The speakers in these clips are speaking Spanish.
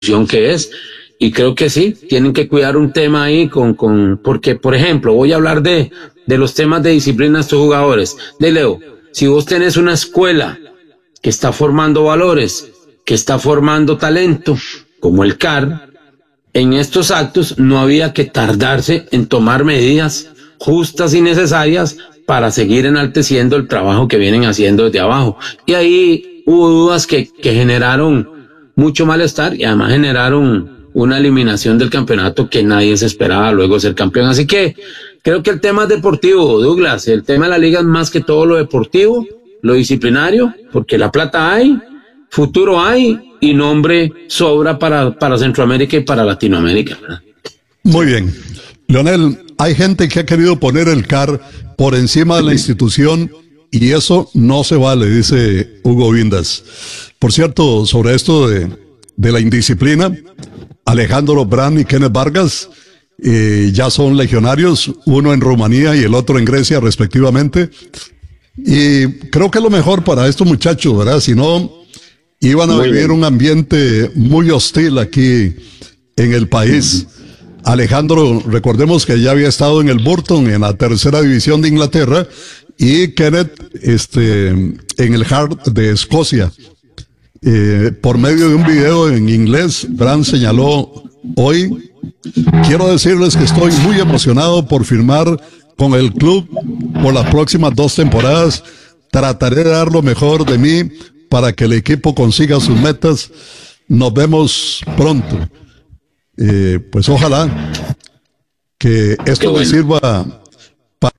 institución que es. Y creo que sí, tienen que cuidar un tema ahí porque, por ejemplo, voy a hablar de los temas de disciplina de estos jugadores. De Leo, si vos tenés una escuela que está formando valores, que está formando talento, como el CAR, en estos actos no había que tardarse en tomar medidas justas y necesarias para seguir enalteciendo el trabajo que vienen haciendo desde abajo. Y ahí hubo dudas que generaron mucho malestar y además generaron una eliminación del campeonato que nadie se esperaba luego ser campeón. Así que creo que el tema es deportivo, Douglas. El tema de la liga es más que todo lo deportivo, lo disciplinario, porque la plata hay, futuro hay y nombre sobra para Centroamérica y para Latinoamérica, ¿verdad? Muy bien. Leonel, hay gente que ha querido poner el CAR por encima de la institución y eso no se vale, dice Hugo Vindas. Por cierto, sobre esto de la indisciplina, Alejandro Brand y Kenneth Vargas ya son legionarios, uno en Rumanía y el otro en Grecia respectivamente. Y creo que es lo mejor para estos muchachos, ¿verdad? Si no, iban a vivir un ambiente muy hostil aquí en el país. Alejandro, recordemos que ya había estado en el Burton, en la tercera división de Inglaterra, y Kenneth en el Heart de Escocia. Por medio de un video en inglés, Brand señaló hoy: quiero decirles que estoy muy emocionado por firmar con el club por las próximas 2 temporadas. Trataré de dar lo mejor de mí para que el equipo consiga sus metas. Nos vemos pronto. Pues ojalá que esto le sirva para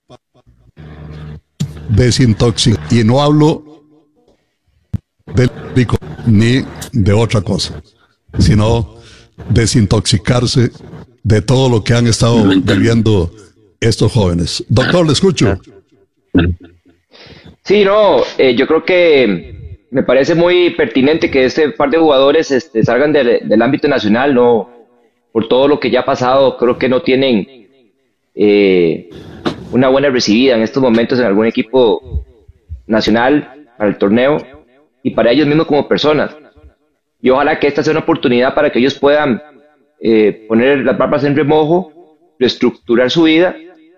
desintoxicar. Y no hablo del rico ni de otra cosa, sino desintoxicarse de todo lo que han estado viviendo estos jóvenes. Doctor, le escucho. Sí, no, yo creo que me parece muy pertinente que este par de jugadores salgan del ámbito nacional, no, por todo lo que ya ha pasado. Creo que no tienen una buena recibida en estos momentos en algún equipo nacional para el torneo y para ellos mismos como personas. Y ojalá que esta sea una oportunidad para que ellos puedan poner las barbas en remojo, reestructurar su vida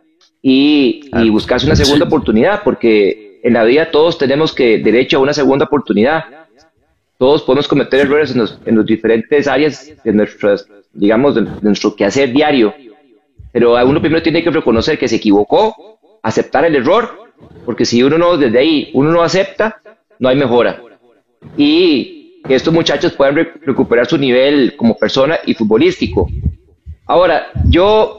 y buscarse una segunda oportunidad, porque en la vida todos tenemos derecho a una segunda oportunidad. Todos podemos cometer errores en los diferentes áreas de nuestro quehacer diario, pero a uno primero tiene que reconocer que se equivocó, aceptar el error, porque si desde ahí uno no acepta, no hay mejora. Y que estos muchachos puedan recuperar su nivel como persona y futbolístico. Ahora, yo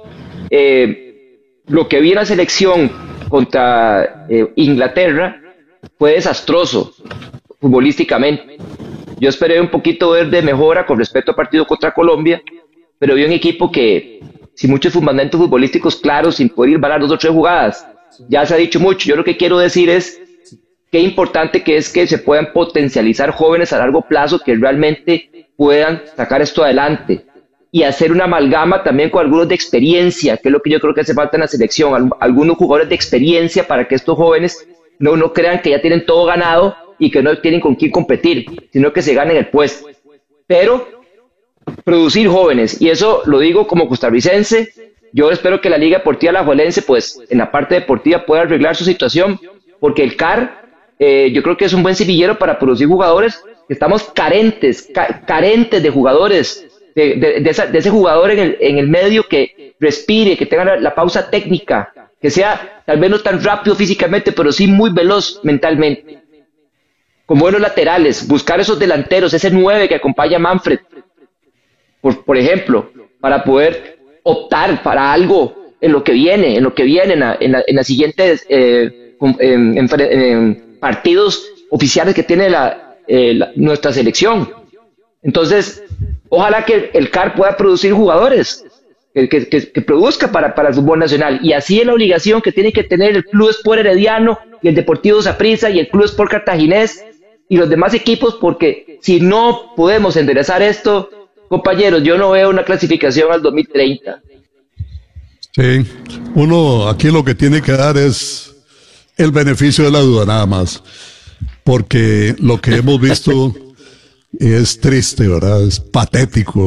lo que vi en la selección contra Inglaterra fue desastroso futbolísticamente. Yo esperé un poquito ver de mejora con respecto al partido contra Colombia, pero vi un equipo que sin muchos fundamentos futbolísticos claros, sin poder ir balar 2 o 3 jugadas. Ya se ha dicho mucho. Yo lo que quiero decir es qué importante que es que se puedan potencializar jóvenes a largo plazo que realmente puedan sacar esto adelante y hacer una amalgama también con algunos de experiencia, que es lo que yo creo que hace falta en la selección, algunos jugadores de experiencia para que estos jóvenes no crean que ya tienen todo ganado y que no tienen con quién competir, sino que se ganen el puesto. Pero producir jóvenes, y eso lo digo como costarricense, yo espero que la Liga Deportiva Alajuelense, pues en la parte deportiva pueda arreglar su situación, porque el CAR yo creo que es un buen semillero para producir jugadores, que estamos carentes de jugadores, de ese jugador en el medio que respire, que tenga la pausa técnica, que sea tal vez no tan rápido físicamente, pero sí muy veloz mentalmente, con buenos laterales, buscar esos delanteros, ese 9 que acompaña a Manfred, por ejemplo, para poder optar para algo en lo que viene, en las siguientes partidos oficiales que tiene nuestra selección. Entonces, ojalá que el CAR pueda producir jugadores, que produzca para el fútbol nacional, y así es la obligación que tiene que tener el Club Sport Herediano y el Deportivo Saprissa y el Club Sport Cartaginés y los demás equipos, porque si no podemos enderezar esto, compañeros, yo no veo una clasificación al 2030. Sí, uno aquí lo que tiene que dar es el beneficio de la duda nada más, porque lo que hemos visto Es triste, ¿verdad? Es patético